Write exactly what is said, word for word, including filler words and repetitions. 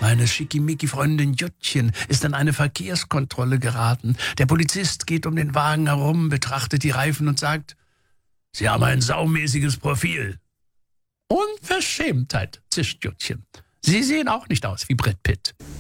Meine Schickimicki-Freundin Juttchen ist in eine Verkehrskontrolle geraten. Der Polizist geht um den Wagen herum, betrachtet die Reifen und sagt: Sie haben ein saumäßiges Profil. Unverschämtheit, zischt Juttchen. Sie sehen auch nicht aus wie Brad Pitt.